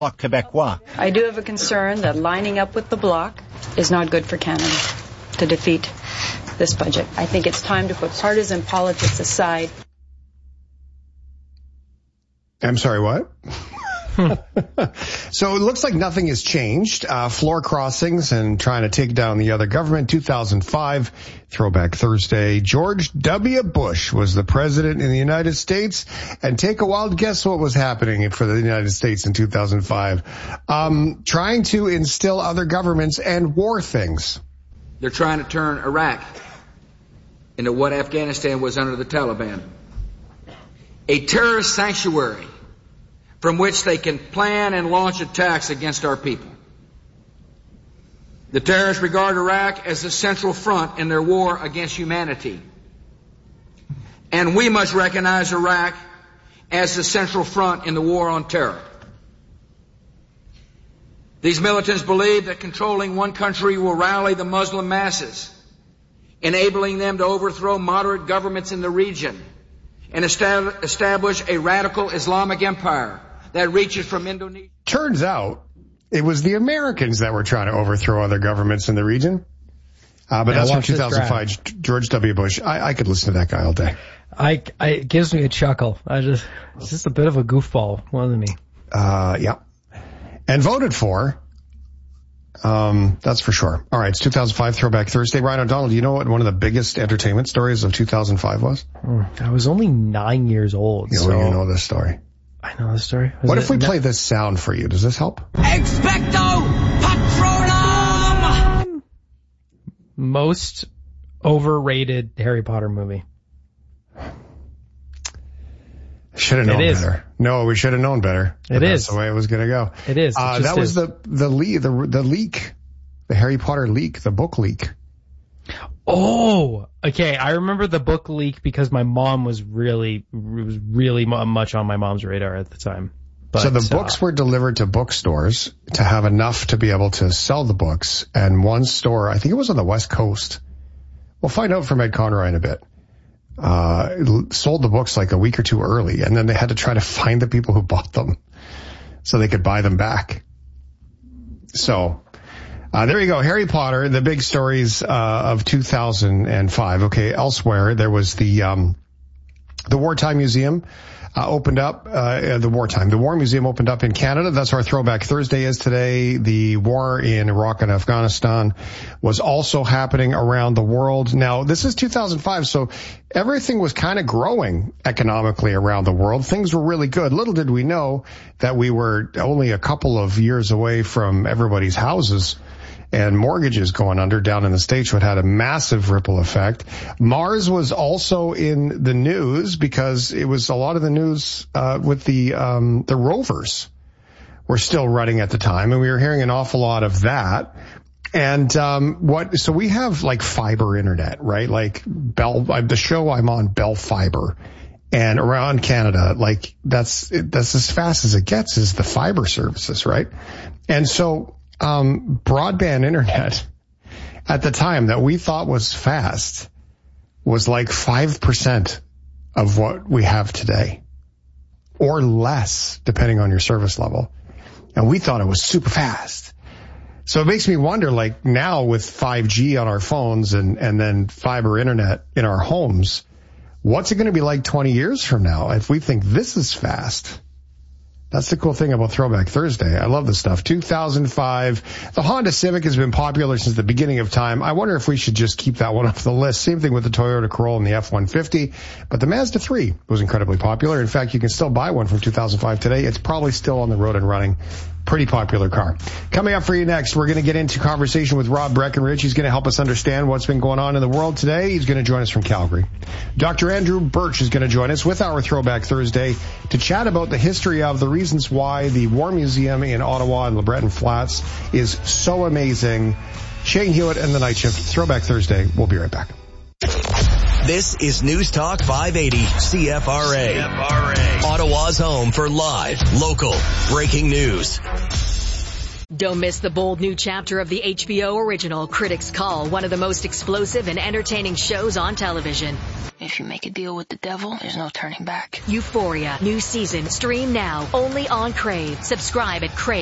Bloc Québécois. I do have a concern that lining up with the Bloc is not good for Canada to defeat this budget. I think it's time to put partisan politics aside. I'm sorry, what? So it looks like nothing has changed. Floor crossings and trying to take down the other government. 2005, Throwback Thursday. George W. Bush was the president in the United States. And take a wild guess what was happening for the United States in 2005. Trying to instill other governments and war things. They're trying to turn Iraq into what Afghanistan was under the Taliban. A terrorist sanctuary from which they can plan and launch attacks against our people. The terrorists regard Iraq as the central front in their war against humanity. And we must recognize Iraq as the central front in the war on terror. These militants believe that controlling one country will rally the Muslim masses, enabling them to overthrow moderate governments in the region and establish a radical Islamic empire that reaches from Indonesia. Turns out it was the Americans that were trying to overthrow other governments in the region. But that's from 2005, George W. Bush. I could listen to that guy all day. It gives me a chuckle. It's just a bit of a goofball, wasn't he? Yeah. And voted for. That's for sure. All right. It's 2005 Throwback Thursday. Ryan O'Donnell, do you know what one of the biggest entertainment stories of 2005 was? I was only 9 years old. You know this story. I know the story. What if we play this sound for you? Does this help? Expecto Patronum! Most overrated Harry Potter movie. Should have known better. No, we should have known better. That's the way it was going to go. It is. That was the leak, the Harry Potter leak, the book leak. Oh, okay. I remember the book leak because my mom was really much on my mom's radar at the time. But, so the books were delivered to bookstores to have enough to be able to sell the books. And one store, I think it was on the West Coast. We'll find out from Ed Conroy in a bit. Sold the books like a week or two early, and then they had to try to find the people who bought them so they could buy them back. So, there you go. Harry Potter, the big stories, of 2005. Okay. Elsewhere, there was the Wartime Museum, opened up, the War Museum opened up in Canada. That's where Throwback Thursday is today. The war in Iraq and Afghanistan was also happening around the world. Now, this is 2005, so everything was kind of growing economically around the world. Things were really good. Little did we know that we were only a couple of years away from everybody's houses and mortgages going under down in the States, which had a massive ripple effect. Mars was also in the news because it was a lot of the news with the rovers were still running at the time, and we were hearing an awful lot of that. And so we have like fiber internet, right? Like the show I'm on, Bell Fiber. And around Canada, like that's as fast as it gets is the fiber services, right? And so broadband internet at the time that we thought was fast was like 5% of what we have today, or less, depending on your service level. And we thought it was super fast. So it makes me wonder, like now with 5G on our phones and then fiber internet in our homes, what's it going to be like 20 years from now if we think this is fast? That's the cool thing about Throwback Thursday. I love this stuff. 2005. The Honda Civic has been popular since the beginning of time. I wonder if we should just keep that one off the list. Same thing with the Toyota Corolla and the F-150. But the Mazda 3 was incredibly popular. In fact, you can still buy one from 2005 today. It's probably still on the road and running. Pretty popular car. Coming up for you next, we're going to get into conversation with Rob Breckenridge. He's going to help us understand what's been going on in the world today. He's going to join us from Calgary. Dr. Andrew Birch is going to join us with our Throwback Thursday to chat about the history of the reasons why the War Museum in Ottawa and LeBreton Flats is so amazing. Shane Hewitt and the Night Shift. Throwback Thursday. We'll be right back. This is News Talk 580 CFRA. Ottawa's home for live, local, breaking news. Don't miss the bold new chapter of the HBO original Critics' Call, one of the most explosive and entertaining shows on television. If you make a deal with the devil, there's no turning back. Euphoria, new season, stream now, only on Crave. Subscribe at Crave.